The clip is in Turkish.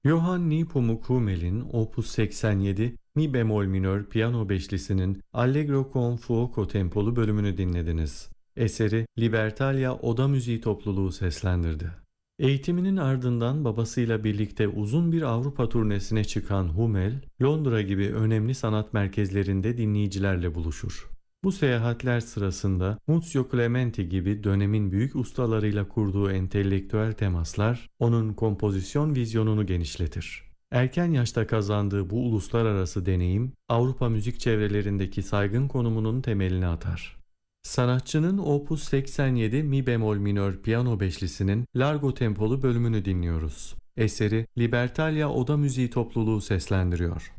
Johann Nepomuk Hummel'in Opus 87 Mi bemol minör piyano beşlisinin Allegro con fuoco tempolu bölümünü dinlediniz. Eseri Libertalia Oda Müziği Topluluğu seslendirdi. Eğitiminin ardından babasıyla birlikte uzun bir Avrupa turnesine çıkan Hummel, Londra gibi önemli sanat merkezlerinde dinleyicilerle buluşur. Bu seyahatler sırasında Muzio Clementi gibi dönemin büyük ustalarıyla kurduğu entelektüel temaslar onun kompozisyon vizyonunu genişletir. Erken yaşta kazandığı bu uluslararası deneyim Avrupa müzik çevrelerindeki saygın konumunun temelini atar. Sanatçının Opus 87 Mi bemol minör piyano beşlisinin Largo tempolu bölümünü dinliyoruz. Eseri Libertalia Oda Müziği Topluluğu seslendiriyor.